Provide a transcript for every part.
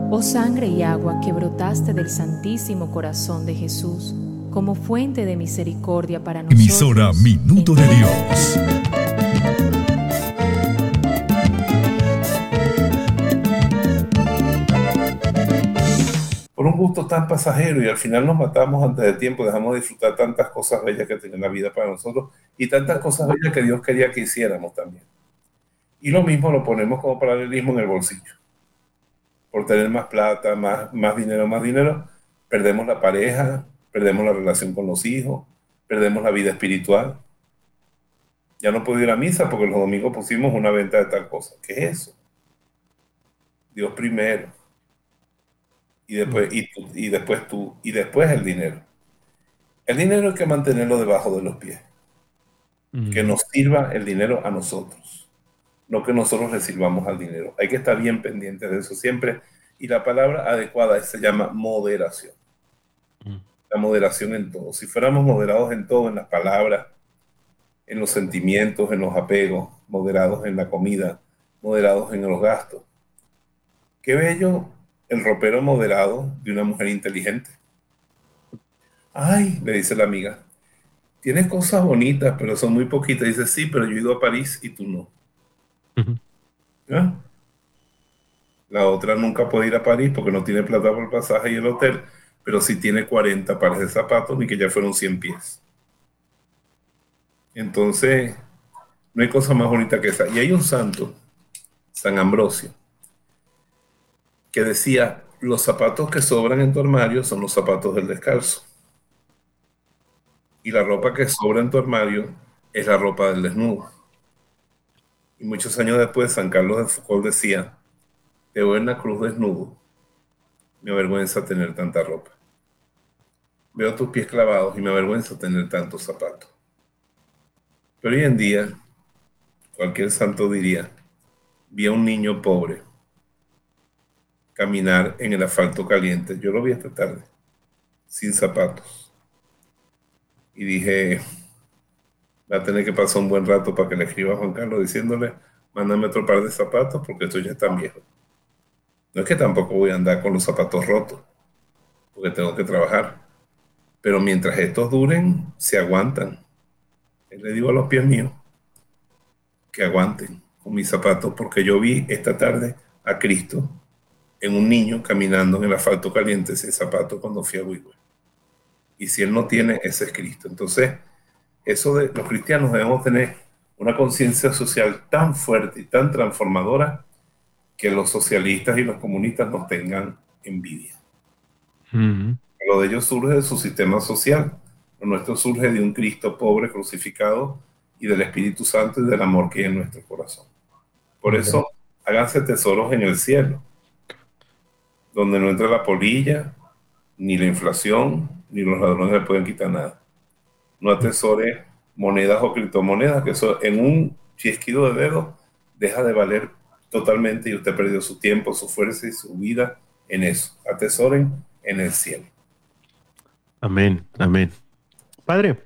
Oh sangre y agua que brotaste del Santísimo Corazón de Jesús, como fuente de misericordia para Emisora nosotros. Minuto de Dios. Por un gusto tan pasajero y al final nos matamos antes de tiempo, dejamos de disfrutar tantas cosas bellas que tiene la vida para nosotros y tantas cosas bellas que Dios quería que hiciéramos también. Y lo mismo lo ponemos como paralelismo en el bolsillo. Por tener más plata, más dinero, perdemos la pareja, perdemos la relación con los hijos, perdemos la vida espiritual. Ya no puedo ir a misa porque los domingos pusimos una venta de tal cosa. ¿Qué es eso? Dios primero, y después, y después tú, y después el dinero. El dinero hay que mantenerlo debajo de los pies. Que nos sirva el dinero a nosotros, no que nosotros le sirvamos al dinero. Hay que estar bien pendientes de eso siempre. Y la palabra adecuada se llama moderación. La moderación en todo. Si fuéramos moderados en todo, en las palabras, en los sentimientos, en los apegos, moderados en la comida, moderados en los gastos. Qué bello el ropero moderado de una mujer inteligente. Ay, le dice la amiga, tienes cosas bonitas, pero son muy poquitas. Dice, sí, pero yo he ido a París y tú no. ¿Ah? La otra nunca puede ir a París porque no tiene plata por el pasaje y el hotel, pero sí tiene 40 pares de zapatos, ni que ya fueron 100 pies. Entonces, no hay cosa más bonita que esa. Y hay un santo, San Ambrosio, que decía, los zapatos que sobran en tu armario son los zapatos del descalzo. Y la ropa que sobra en tu armario es la ropa del desnudo. Y muchos años después, San Carlos de Foucault decía, te veo en la cruz desnudo, me avergüenza tener tanta ropa. Veo tus pies clavados y me avergüenza tener tantos zapatos. Pero hoy en día, cualquier santo diría, vi a un niño pobre caminar en el asfalto caliente. Yo lo vi esta tarde, sin zapatos. Y dije, va a tener que pasar un buen rato para que le escriba a Juan Carlos diciéndole, mándame otro par de zapatos porque estos ya están viejos. No es que tampoco voy a andar con los zapatos rotos, porque tengo que trabajar. Pero mientras estos duren, se aguantan. Le digo a los pies míos que aguanten con mis zapatos, porque yo vi esta tarde a Cristo en un niño caminando en el asfalto caliente sin zapatos cuando fui a Huigüe. Y si él no tiene, ese es Cristo. Entonces, eso de los cristianos debemos tener una conciencia social tan fuerte y tan transformadora que los socialistas y los comunistas nos tengan envidia. Lo de ellos surge de su sistema social, lo nuestro surge de un Cristo pobre crucificado y del Espíritu Santo y del amor que hay en nuestro corazón. Por eso, háganse tesoros en el cielo, donde no entra la polilla, ni la inflación, ni los ladrones le pueden quitar nada. No atesore monedas o criptomonedas, que eso en un chasquido de dedos deja de valer totalmente y usted perdió su tiempo, su fuerza y su vida en eso. Atesoren en el cielo. Amén, amén. Padre,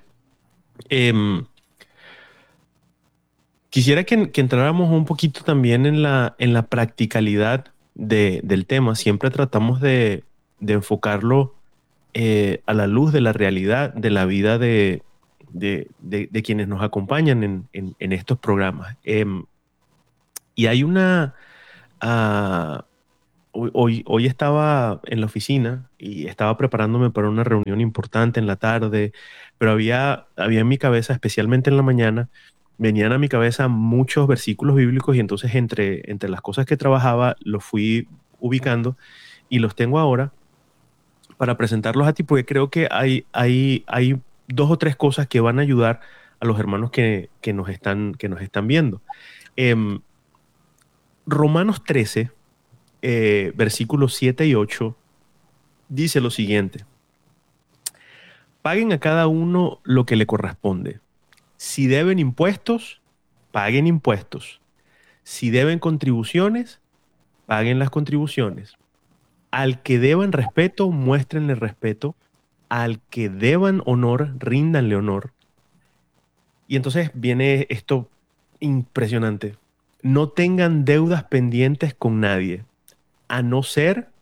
quisiera que entráramos un poquito también en la practicalidad del tema. Siempre tratamos de enfocarlo a la luz de la realidad de la vida de quienes nos acompañan en estos programas. Y hay una... ah, hoy estaba en la oficina y estaba preparándome para una reunión importante en la tarde, pero había en mi cabeza, especialmente en la mañana, venían a mi cabeza muchos versículos bíblicos y entonces entre las cosas que trabajaba los fui ubicando y los tengo ahora para presentarlos a ti porque creo que hay dos o tres cosas que van a ayudar a los hermanos que nos están viendo. Em, Romanos 13 versículos 7 y 8 dice lo siguiente: paguen a cada uno lo que le corresponde. Si deben impuestos, paguen impuestos. Si deben contribuciones, paguen las contribuciones. Al que deban respeto, muéstrenle respeto. Al que deban honor, ríndanle honor. Y entonces viene esto impresionante. No tengan deudas pendientes con nadie, a no ser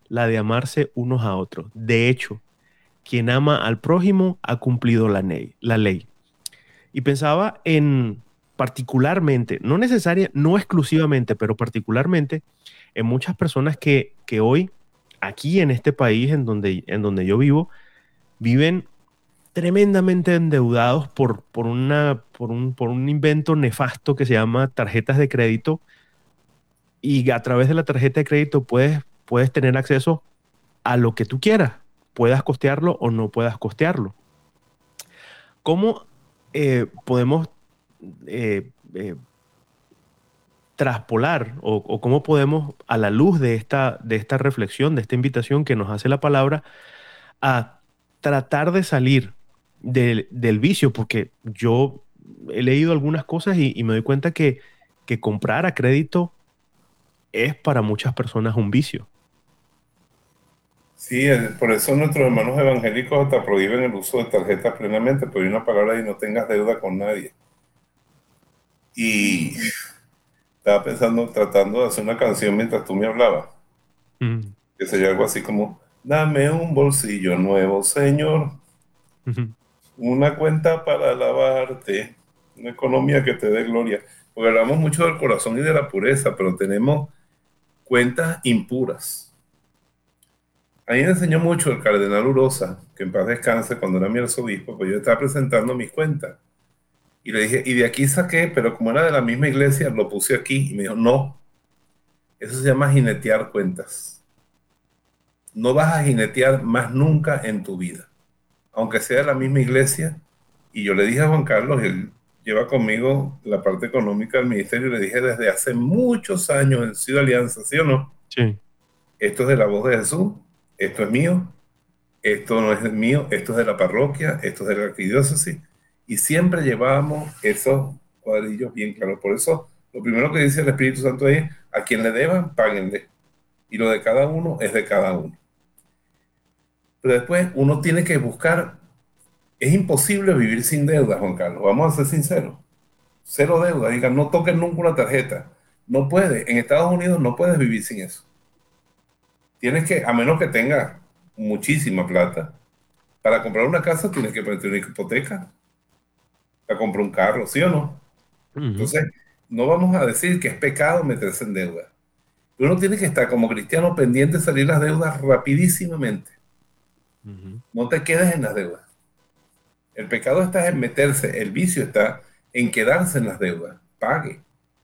la de amarse unos a otros. De hecho, quien ama al prójimo ha cumplido la ley. Y pensaba en particularmente, no necesaria, no exclusivamente, pero particularmente en muchas personas que hoy, aquí en este país en donde yo vivo, viven tremendamente endeudados por un invento nefasto que se llama tarjetas de crédito, y a través de la tarjeta de crédito puedes tener acceso a lo que tú quieras, puedas costearlo o no puedas costearlo. ¿Cómo podemos eh, eh, traspolar o cómo podemos, a la luz de esta reflexión, de esta invitación que nos hace la palabra, a tratar de salir del vicio? Porque yo he leído algunas cosas y me doy cuenta que comprar a crédito es para muchas personas un vicio. Sí, por eso nuestros hermanos evangélicos hasta prohíben el uso de tarjetas plenamente, pero hay una palabra y no tengas deuda con nadie. Y estaba pensando, tratando de hacer una canción mientras tú me hablabas, Mm, que sería algo así como, dame un bolsillo nuevo, Señor, ujú. una cuenta para alabarte, una economía que te dé gloria. Porque hablamos mucho del corazón y de la pureza, pero tenemos cuentas impuras. A mí me enseñó mucho el cardenal Urosa, que en paz descanse, cuando era mi arzobispo, pues yo estaba presentando mis cuentas. Y le dije, y de aquí saqué, pero como era de la misma iglesia, lo puse aquí. Y me dijo, no, eso se llama jinetear cuentas. No vas a jinetear más nunca en tu vida, aunque sea de la misma iglesia. Y yo le dije a Juan Carlos, él lleva conmigo la parte económica del ministerio, y le dije desde hace muchos años en Ciudad Alianza, ¿sí o no? Sí. Esto es de la voz de Jesús, esto es mío, esto no es mío, esto es de la parroquia, esto es de la arquidiócesis, y siempre llevábamos esos cuadrillos bien claros. Por eso, lo primero que dice el Espíritu Santo es, a quien le deban, páguenle, y lo de cada uno es de cada uno. Pero después uno tiene que buscar, es imposible vivir sin deuda, Juan Carlos, vamos a ser sinceros, cero deuda, digan, no toquen nunca una tarjeta, no puede, en Estados Unidos no puedes vivir sin eso. Tienes que, a menos que tengas muchísima plata, para comprar una casa tienes que poner una hipoteca, para comprar un carro, ¿sí o no? Ujú, Entonces, no vamos a decir que es pecado meterse en deuda. Uno tiene que estar como cristiano pendiente de salir las deudas rapidísimamente. ujú, No te quedes en las deudas. El pecado está en meterse, el vicio está en quedarse en las deudas. Pague.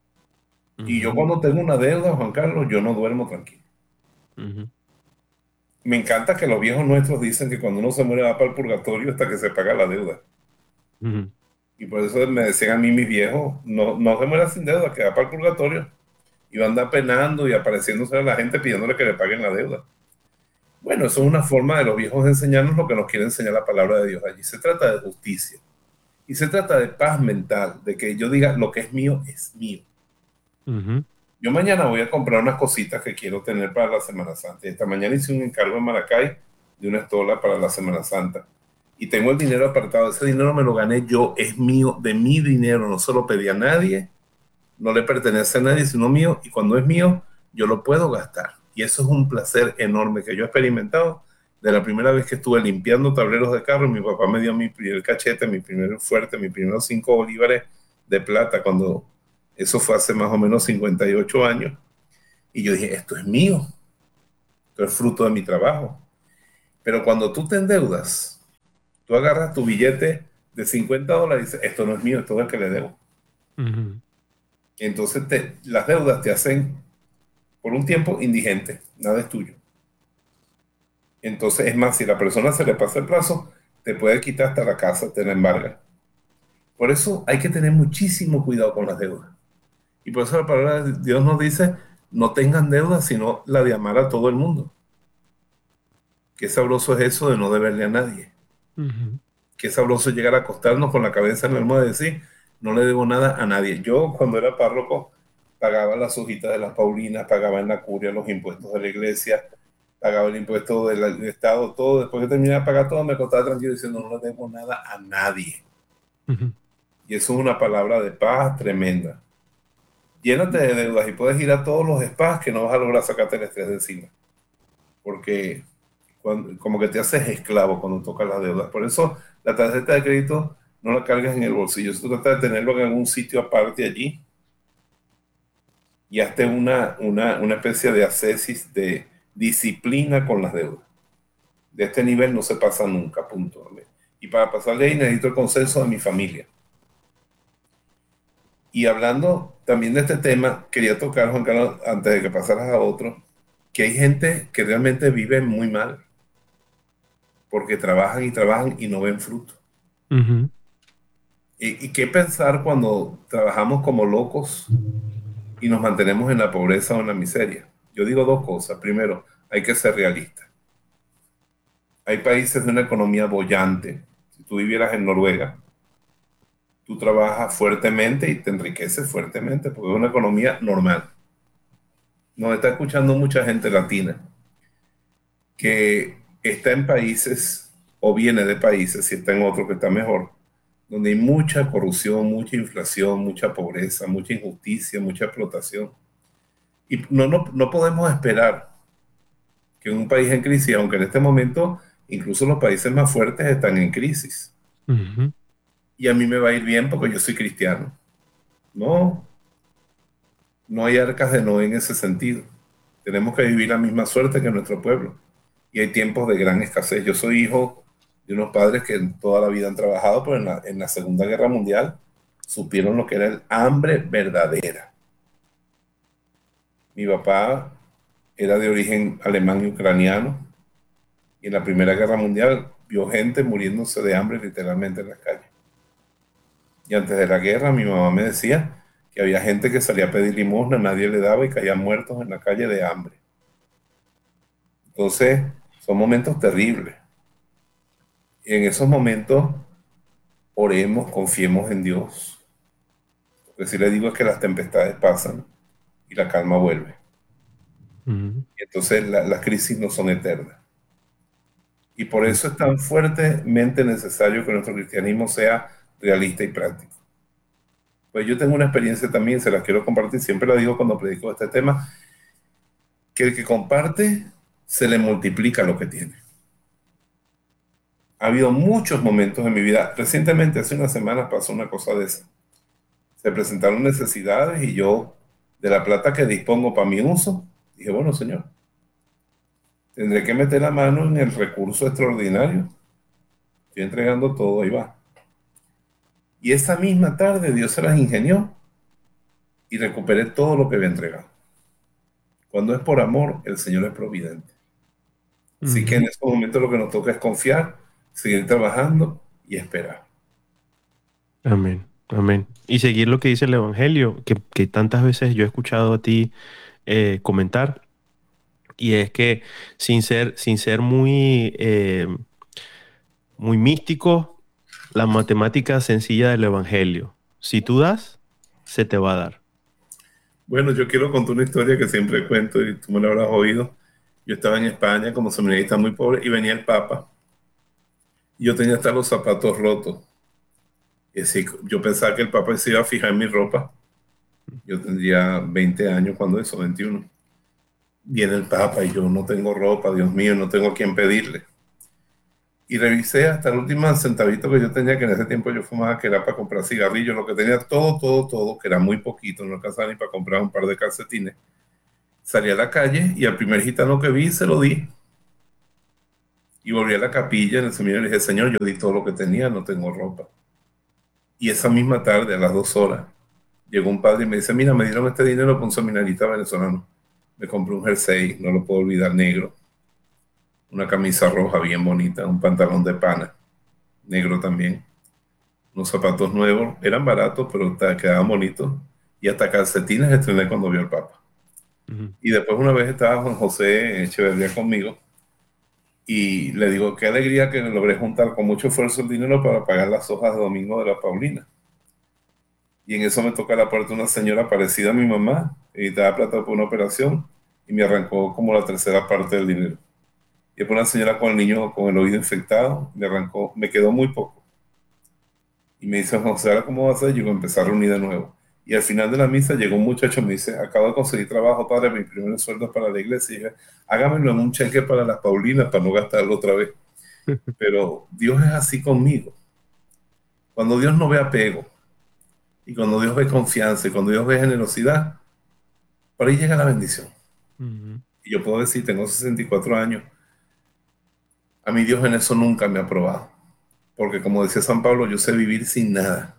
Y yo ujú, cuando tengo una deuda, Juan Carlos, yo no duermo tranquilo. ujú, Me encanta que los viejos nuestros dicen que cuando uno se muere va para el purgatorio hasta que se paga la deuda. ujú, Y por eso me decían a mí mis viejos, no, no se muera sin deuda, que va para el purgatorio. Y va a andar penando y apareciéndose a la gente pidiéndole que le paguen la deuda. Bueno, eso es una forma de los viejos de enseñarnos lo que nos quiere enseñar la palabra de Dios. Allí se trata de justicia. Y se trata de paz mental, de que yo diga lo que es mío es mío. ujú, Yo mañana voy a comprar unas cositas que quiero tener para la Semana Santa. Esta mañana hice un encargo en Maracay de una estola para la Semana Santa. Y tengo el dinero apartado. Ese dinero me lo gané yo, es mío, de mi dinero. No se lo pedí a nadie, no le pertenece a nadie, sino mío. Y cuando es mío, yo lo puedo gastar. Y eso es un placer enorme que yo he experimentado de la primera vez que estuve limpiando tableros de carro. Mi papá me dio mi primer cachete, mi primer fuerte, mis primeros 5 bolívares de plata cuando eso fue hace más o menos 58 años. Y yo dije, esto es mío, esto es fruto de mi trabajo. Pero cuando tú te endeudas, tú agarras tu billete de $50 y dices, esto no es mío, esto es el que le debo. ujú, Y entonces las deudas te hacen por un tiempo indigente, nada es tuyo. Entonces, es más, si la persona se le pasa el plazo, te puede quitar hasta la casa, te la embarga. Por eso hay que tener muchísimo cuidado con las deudas. Y por eso la palabra de Dios nos dice, no tengan deudas, sino la de amar a todo el mundo. Qué sabroso es eso de no deberle a nadie. ujú, Qué sabroso llegar a acostarnos con la cabeza en la almohada y decir, no le debo nada a nadie. Yo, cuando era párroco, pagaba las hojitas de las Paulinas, pagaba en la curia los impuestos de la iglesia, pagaba el impuesto del Estado, todo. Después que terminaba de pagar todo, me acostaba tranquilo diciendo, no le debo nada a nadie. ujú. Y eso es una palabra de paz tremenda. Llénate de deudas y puedes ir a todos los spas que no vas a lograr sacarte el estrés de encima. porque como que te haces esclavo cuando tocas las deudas. Por eso la tarjeta de crédito no la cargas en el bolsillo, tú tratas de tenerlo en algún sitio aparte allí y hazte una especie de ascesis de disciplina con las deudas. De este nivel no se pasa nunca, punto. Y para pasar de ahí necesito el consenso de mi familia. Y hablando también de este tema, quería tocar, Juan Carlos, antes de que pasaras a otro, que hay gente que realmente vive muy mal, porque trabajan y trabajan y no ven fruto. Ujú. ¿Y qué pensar cuando trabajamos como locos y nos mantenemos en la pobreza o en la miseria? Yo digo dos cosas. Primero, hay que ser realista. Hay países de una economía boyante. Si tú vivieras en Noruega, tú trabajas fuertemente y te enriqueces fuertemente porque es una economía normal. Nos está escuchando mucha gente latina que está en países o viene de países y está en otro que está mejor, donde hay mucha corrupción, mucha inflación, mucha pobreza, mucha injusticia, mucha explotación. Y no podemos esperar que en un país en crisis, aunque en este momento incluso los países más fuertes están en crisis, Ujú. y a mí me va a ir bien porque yo soy cristiano. No, no hay arcas de Noé en ese sentido. Tenemos que vivir la misma suerte que nuestro pueblo. Y hay tiempos de gran escasez. Yo soy hijo de unos padres que toda la vida han trabajado, pero en la Segunda Guerra Mundial supieron lo que era el hambre verdadera. Mi papá era de origen alemán y ucraniano, y en la Primera Guerra Mundial vio gente muriéndose de hambre literalmente en las calles. Y antes de la guerra mi mamá me decía que había gente que salía a pedir limosna, nadie le daba y caían muertos en la calle de hambre. Entonces, son momentos terribles. Y en esos momentos, oremos, confiemos en Dios. Lo que sí le digo es que las tempestades pasan y la calma vuelve. Ujú. Y entonces las crisis no son eternas. Y por Ujú. eso es tan fuertemente necesario que nuestro cristianismo sea realista y práctico. Pues yo tengo una experiencia también, se la quiero compartir, siempre la digo cuando predico este tema, que el que comparte se le multiplica lo que tiene. Ha habido muchos momentos en mi vida. Recientemente, hace unas semanas, pasó una cosa de esa. Se presentaron necesidades y yo, de la plata que dispongo para mi uso, dije, bueno, Señor, tendré que meter la mano en el recurso extraordinario. Estoy entregando todo, ahí va. Y esa misma tarde Dios se las ingenió y recuperé todo lo que había entregado. Cuando es por amor, el Señor es providente. Así que en Ujú. estos momentos lo que nos toca es confiar, seguir trabajando y esperar. Amén, amén. Y seguir lo que dice el Evangelio, que tantas veces yo he escuchado a ti comentar, y es que sin ser muy, muy místico, la matemática sencilla del Evangelio. Si tú das, se te va a dar. Bueno, yo quiero contar una historia que siempre cuento y tú me la habrás oído. Yo estaba en España como seminarista muy pobre y venía el Papa y yo tenía hasta los zapatos rotos. Y así, yo pensaba que el Papa se iba a fijar en mi ropa. Yo tendría 20 años cuando eso, 21. Viene el Papa y yo no tengo ropa, Dios mío, no tengo a quién pedirle. Y revisé hasta el último centavito que yo tenía, que en ese tiempo yo fumaba, que era para comprar cigarrillos, lo que tenía todo, que era muy poquito, no alcanzaba ni para comprar un par de calcetines. Salí a la calle y al primer gitano que vi se lo di. Y volví a la capilla en el seminario y le dije, Señor, yo di todo lo que tenía, no tengo ropa. Y esa misma tarde, a las 2 horas, llegó un padre y me dice, mira, me dieron este dinero para un seminarista venezolano. Me compré un jersey, no lo puedo olvidar, negro, una camisa roja bien bonita, un pantalón de pana, negro también, unos zapatos nuevos, eran baratos, pero quedaban bonitos. Y hasta calcetines estrené cuando vio el Papa. Ujú. Y después una vez estaba Juan José Echeverría conmigo y le digo, qué alegría que logré juntar con mucho esfuerzo el dinero para pagar las hojas de domingo de la Paulina. Y en eso me toca la puerta una señora parecida a mi mamá, y estaba plata por una operación, y me arrancó como la tercera parte del dinero. Y después una señora con el niño con el oído infectado, me arrancó, me quedó muy poco. Y me dice, José, ¿ahora cómo vas a hacer? Yo voy a empezar a reunir de nuevo. Y al final de la misa llegó un muchacho y me dice, acabo de conseguir trabajo, padre, mi primer sueldo para la iglesia. Y dije, hágamelo en un cheque para las Paulinas para no gastarlo otra vez. Pero Dios es así conmigo. Cuando Dios no ve apego, y cuando Dios ve confianza, y cuando Dios ve generosidad, por ahí llega la bendición. Ujú. Y yo puedo decir, tengo 64 años, a mi Dios en eso nunca me ha probado. Porque como decía San Pablo, yo sé vivir sin nada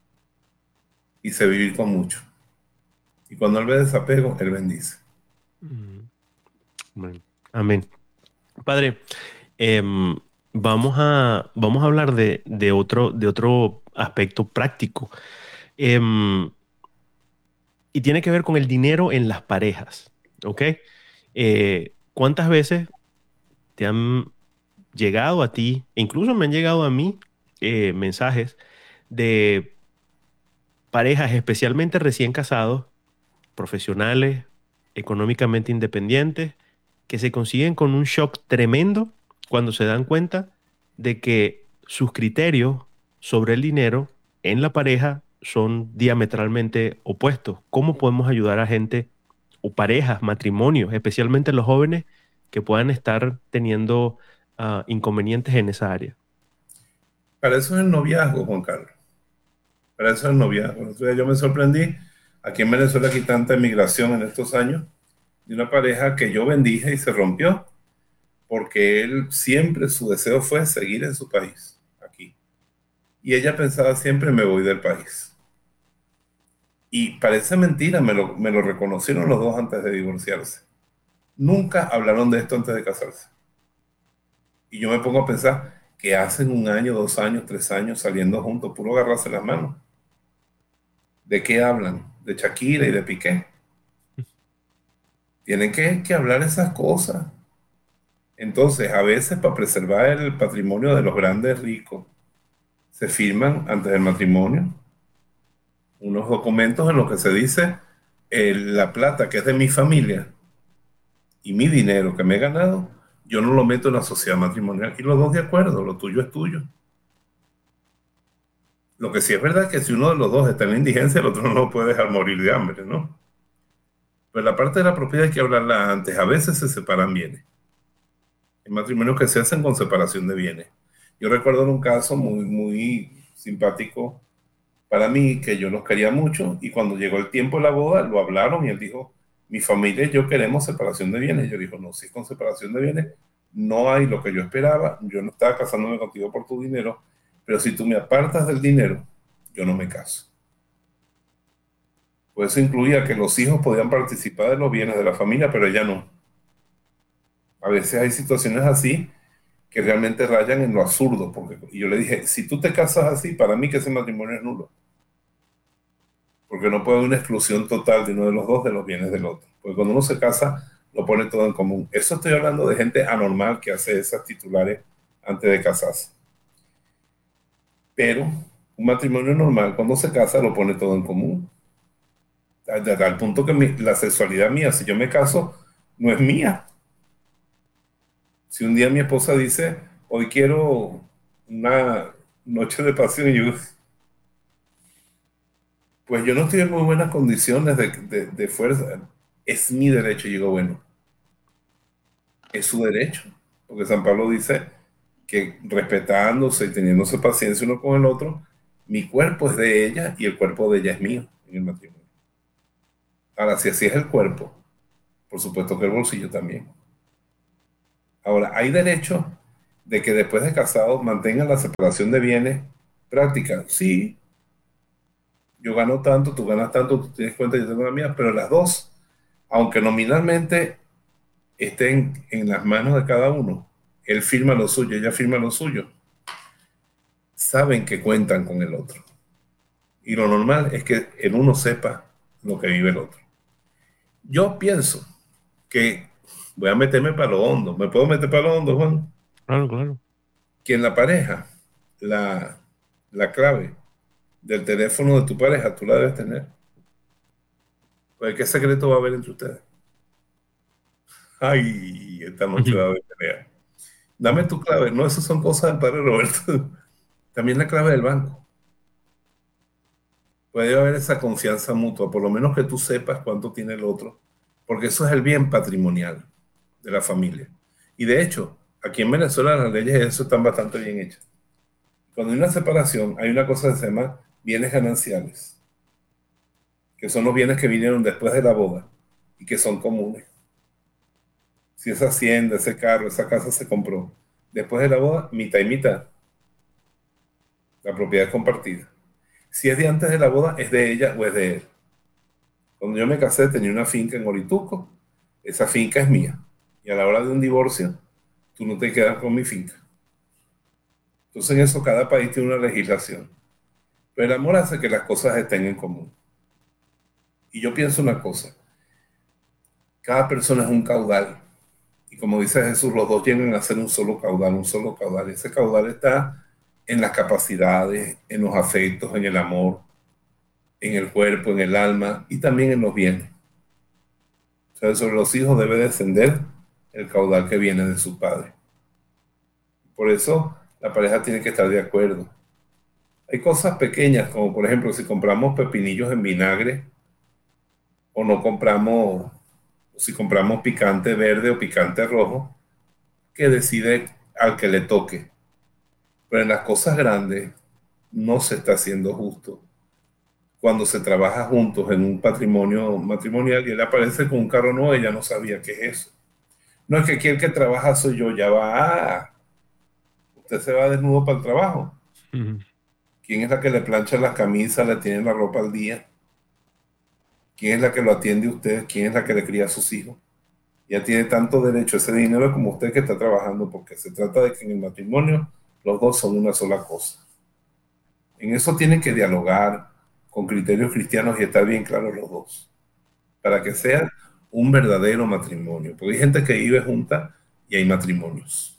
y sé vivir con mucho. Y cuando Él ve desapego, Él bendice. Ujú. Bueno, amén. Padre, em, vamos a hablar de otro aspecto práctico. Em, y tiene que ver con el dinero en las parejas, ¿ok? ¿Cuántas veces te han llegado a ti, e incluso me han llegado a mí, mensajes de parejas, especialmente recién casados, profesionales, económicamente independientes, que se consiguen con un shock tremendo cuando se dan cuenta de que sus criterios sobre el dinero en la pareja son diametralmente opuestos? ¿Cómo podemos ayudar a gente o parejas, matrimonios, especialmente los jóvenes, que puedan estar teniendo inconvenientes en esa área? Para eso es el noviazgo, Juan Carlos. Para eso es el noviazgo. Entonces yo me sorprendí. Aquí en Venezuela hay tanta emigración en estos años de una pareja que yo bendije y se rompió porque él siempre su deseo fue seguir en su país, aquí. Y ella pensaba siempre me voy del país. Y parece mentira, me lo reconocieron los dos antes de divorciarse. Nunca hablaron de esto antes de casarse. Y yo me pongo a pensar que hacen un año, 2 años, 3 años saliendo juntos, puro agarrarse las manos. ¿De qué hablan? De Shakira y de Piqué. Tienen que hablar esas cosas. Entonces, a veces para preservar el patrimonio de los grandes ricos, se firman antes del matrimonio unos documentos en los que se dice la plata que es de mi familia y mi dinero que me he ganado, yo no lo meto en la sociedad matrimonial. Y los dos de acuerdo, lo tuyo es tuyo. Lo que sí es verdad es que si uno de los dos está en la indigencia, el otro no lo puede dejar morir de hambre, ¿no? Pero la parte de la propiedad hay que hablarla antes. A veces se separan bienes. Hay matrimonios que se hacen con separación de bienes. Yo recuerdo un caso muy, muy simpático para mí, que yo los quería mucho, y cuando llegó el tiempo de la boda, lo hablaron y él dijo, mi familia y yo queremos separación de bienes. Yo dijo, no, si es con separación de bienes, no hay lo que yo esperaba, yo no estaba casándome contigo por tu dinero, pero si tú me apartas del dinero, yo no me caso. Pues eso incluía que los hijos podían participar de los bienes de la familia, pero ella no. A veces hay situaciones así que realmente rayan en lo absurdo, porque y yo le dije, si tú te casas así, para mí que ese matrimonio es nulo, porque no puede haber una exclusión total de uno de los dos de los bienes del otro, porque cuando uno se casa, lo pone todo en común. Eso estoy hablando de gente anormal que hace esas titulares antes de casarse. Pero un matrimonio normal, cuando se casa, lo pone todo en común. Al punto que la sexualidad mía, si yo me caso, no es mía. Si un día mi esposa dice, hoy quiero una noche de pasión, y yo, pues yo no estoy en muy buenas condiciones de fuerza, es mi derecho. Y digo, bueno, es su derecho, porque San Pablo dice que respetándose y teniéndose paciencia uno con el otro, mi cuerpo es de ella y el cuerpo de ella es mío en el matrimonio. Ahora, si así es el cuerpo, por supuesto que el bolsillo también. Ahora, hay derecho de que después de casados mantengan la separación de bienes práctica. Sí, yo gano tanto, tú ganas tanto, tú tienes cuenta, yo tengo la mía, pero las dos, aunque nominalmente estén en las manos de cada uno, él firma lo suyo, ella firma lo suyo, saben que cuentan con el otro. Y lo normal es que el uno sepa lo que vive el otro. Yo pienso que, voy a meterme para lo hondo, ¿me puedo meter para lo hondo, Juan? Claro, claro. Que en la pareja, la clave del teléfono de tu pareja, tú la debes tener. Pues, ¿qué secreto va a haber entre ustedes? Ay, esta noche va a haber pelea. Dame tu clave. No, esas son cosas del padre Roberto. También la clave del banco. puede haber esa confianza mutua, por lo menos que tú sepas cuánto tiene el otro, porque eso es el bien patrimonial de la familia. Y de hecho, aquí en Venezuela las leyes de eso están bastante bien hechas. Cuando hay una separación, hay una cosa que se llama bienes gananciales, que son los bienes que vinieron después de la boda y que son comunes. Si esa hacienda, ese carro, esa casa se compró después de la boda, mitad y mitad. La propiedad es compartida. Si es de antes de la boda, es de ella o es de él. Cuando yo me casé, tenía una finca en Orituco. Esa finca es mía. Y a la hora de un divorcio, tú no te quedas con mi finca. Entonces, en eso cada país tiene una legislación. Pero el amor hace que las cosas estén en común. Y yo pienso una cosa. Cada persona es un caudal. Y como dice Jesús, los dos llegan a ser un solo caudal, un solo caudal. Y ese caudal está en las capacidades, en los afectos, en el amor, en el cuerpo, en el alma y también en los bienes. O sea, sobre los hijos debe descender el caudal que viene de su padre. Por eso la pareja tiene que estar de acuerdo. Hay cosas pequeñas, como por ejemplo si compramos pepinillos en vinagre o no compramos, o si compramos picante verde o picante rojo, que decide al que le toque. Pero en las cosas grandes no se está haciendo justo. Cuando se trabaja juntos en un patrimonio matrimonial y él aparece con un carro nuevo, ella no sabía qué es eso. No es que aquí el que trabaja soy yo, ya va. Usted se va desnudo para el trabajo. ¿Quién es la que le plancha las camisas, le tiene la ropa al día? ¿Quién es la que lo atiende a usted? ¿Quién es la que le cría a sus hijos? Ya tiene tanto derecho a ese dinero como usted que está trabajando, porque se trata de que en el matrimonio los dos son una sola cosa. En eso tienen que dialogar con criterios cristianos y estar bien claros los dos, para que sea un verdadero matrimonio. Porque hay gente que vive junta y hay matrimonios.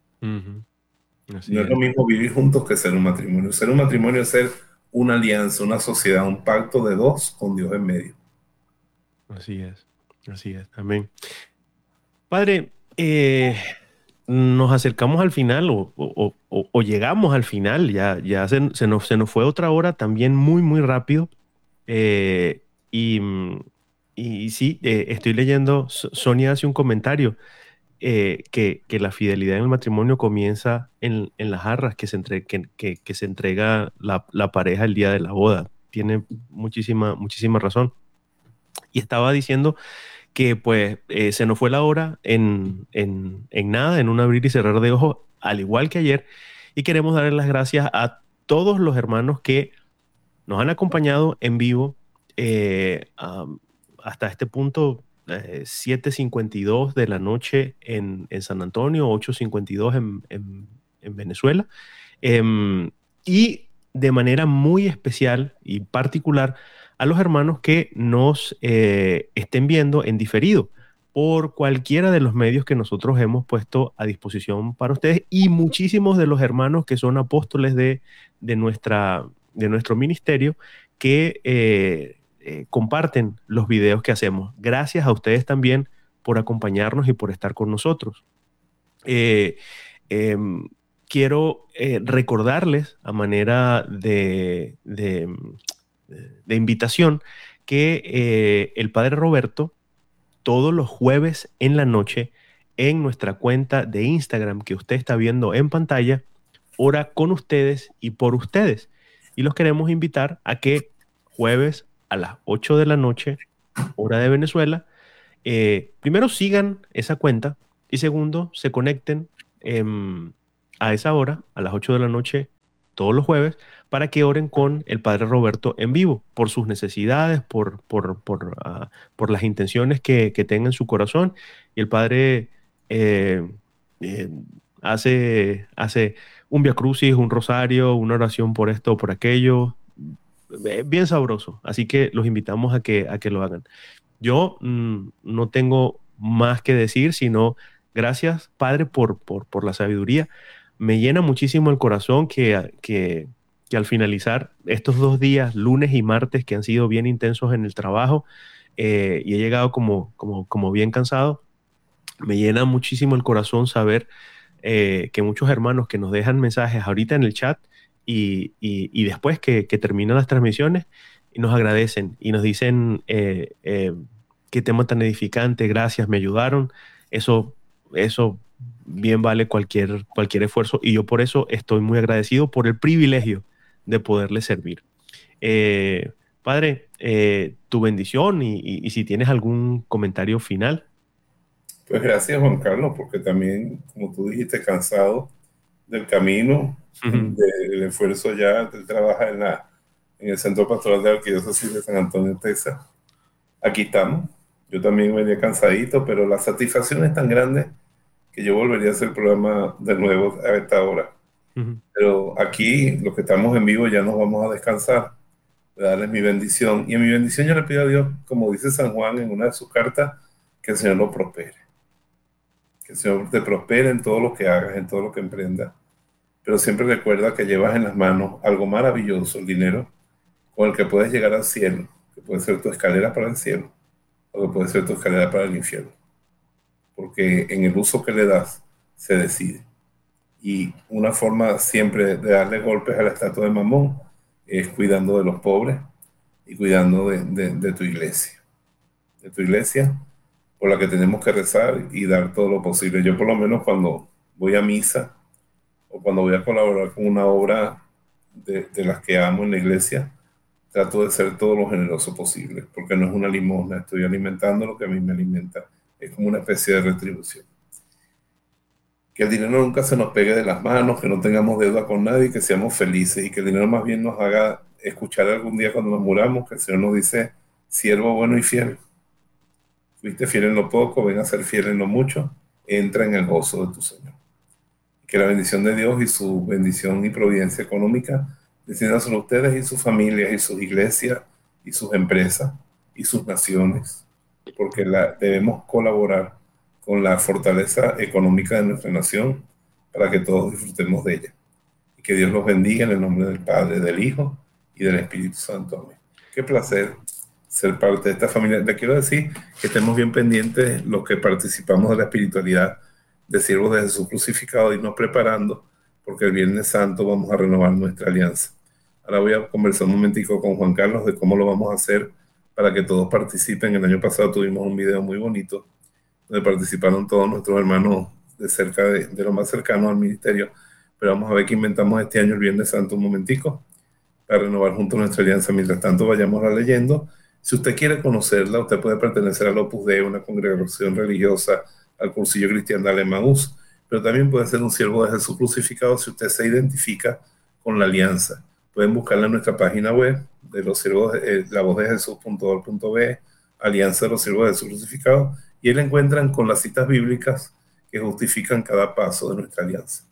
Así No es lo mismo vivir juntos que ser un matrimonio. Ser un matrimonio es ser una alianza, una sociedad, un pacto de dos con Dios en medio. Así es, amén. Padre, nos acercamos al final o llegamos al final, ya se nos fue otra hora también muy, muy rápido. Y, y sí, estoy leyendo, Sonia hace un comentario que la fidelidad en el matrimonio comienza en las jarras que se entrega la pareja el día de la boda. Tiene muchísima razón. Y estaba diciendo que pues se nos fue la hora en nada, en un abrir y cerrar de ojos, al igual que ayer, y queremos darle las gracias a todos los hermanos que nos han acompañado en vivo hasta este punto, 7:52 de la noche en San Antonio, 8:52 en Venezuela, y de manera muy especial y particular a los hermanos que nos estén viendo en diferido por cualquiera de los medios que nosotros hemos puesto a disposición para ustedes, y muchísimos de los hermanos que son apóstoles de nuestro ministerio que comparten los videos que hacemos. Gracias a ustedes también por acompañarnos y por estar con nosotros. Quiero recordarles a manera de invitación que el Padre Roberto todos los jueves en la noche en nuestra cuenta de Instagram que usted está viendo en pantalla, ora con ustedes y por ustedes. Y los queremos invitar a que jueves a las 8 de la noche, hora de Venezuela, primero sigan esa cuenta y segundo, se conecten a esa hora, a las 8 de la noche, todos los jueves, para que oren con el Padre Roberto en vivo, por sus necesidades, por las intenciones que tenga en su corazón. Y el Padre hace un Vía Crucis, un rosario, una oración por esto, por aquello, bien sabroso. Así que los invitamos a que lo hagan. Yo no tengo más que decir, sino gracias, Padre, por la sabiduría. Me llena muchísimo el corazón que al finalizar estos 2 días, lunes y martes, que han sido bien intensos en el trabajo, y he llegado como bien cansado, me llena muchísimo el corazón saber que muchos hermanos que nos dejan mensajes ahorita en el chat y después que terminan las transmisiones, y nos agradecen y nos dicen qué tema tan edificante, gracias, me ayudaron. Eso bien vale cualquier esfuerzo y yo por eso estoy muy agradecido por el privilegio de poderle servir. Padre, tu bendición y si tienes algún comentario final. Pues gracias, Juan Carlos, porque también, como tú dijiste, cansado del camino, del esfuerzo ya, del trabajo en el Centro Pastoral de la Arquidiócesis de San Antonio, Texas. Aquí estamos. Yo también venía cansadito, pero la satisfacción es tan grande que yo volvería a hacer el programa de nuevo a esta hora. Pero aquí, los que estamos en vivo, ya nos vamos a descansar, de darles mi bendición. Y en mi bendición yo le pido a Dios, como dice San Juan en una de sus cartas, que el Señor lo prospere. Que el Señor te prospere en todo lo que hagas, en todo lo que emprendas. Pero siempre recuerda que llevas en las manos algo maravilloso, el dinero, con el que puedes llegar al cielo, que puede ser tu escalera para el cielo, o que puede ser tu escalera para el infierno. Porque en el uso que le das, se decide. Y una forma siempre de darle golpes a la estatua de Mamón es cuidando de los pobres y cuidando de tu iglesia. De tu iglesia por la que tenemos que rezar y dar todo lo posible. Yo por lo menos cuando voy a misa o cuando voy a colaborar con una obra de las que amo en la iglesia, trato de ser todo lo generoso posible, porque no es una limosna, estoy alimentando lo que a mí me alimenta. Es como una especie de retribución. Que el dinero nunca se nos pegue de las manos, que no tengamos deuda con nadie, que seamos felices y que el dinero más bien nos haga escuchar algún día cuando nos muramos que el Señor nos dice, siervo bueno y fiel. Fuiste fiel en lo poco, ven a ser fiel en lo mucho, entra en el gozo de tu Señor. Que la bendición de Dios y su bendición y providencia económica desciendan sobre ustedes y sus familias y sus iglesias y sus empresas y sus naciones, porque debemos colaborar con la fortaleza económica de nuestra nación para que todos disfrutemos de ella. Y que Dios los bendiga en el nombre del Padre, del Hijo y del Espíritu Santo. Amén. Qué placer ser parte de esta familia. Le quiero decir que estemos bien pendientes los que participamos de la espiritualidad de siervos de Jesús crucificado y nos preparando, porque el Viernes Santo vamos a renovar nuestra alianza. Ahora voy a conversar un momentico con Juan Carlos de cómo lo vamos a hacer para que todos participen. El año pasado tuvimos un video muy bonito donde participaron todos nuestros hermanos de cerca de lo más cercano al ministerio, pero vamos a ver qué inventamos este año el Viernes Santo un momentico para renovar juntos nuestra alianza. Mientras tanto vayamos leyendo. Si usted quiere conocerla, usted puede pertenecer al Opus Dei, una congregación religiosa, al Cursillo Cristiandad Emaús, pero también puede ser un siervo de Jesús crucificado si usted se identifica con la alianza. Pueden buscarla en nuestra página web de los siervos, lavozdejesús.org.be, Alianza de los Siervos de Jesús crucificado, y ahí la encuentran con las citas bíblicas que justifican cada paso de nuestra alianza.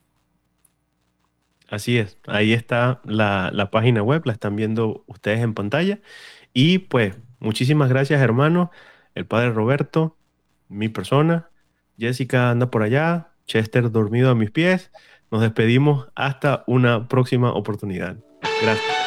Así es, ahí está la página web, la están viendo ustedes en pantalla. Y pues, muchísimas gracias, hermanos. El padre Roberto, mi persona, Jessica anda por allá, Chester dormido a mis pies. Nos despedimos hasta una próxima oportunidad. Gracias.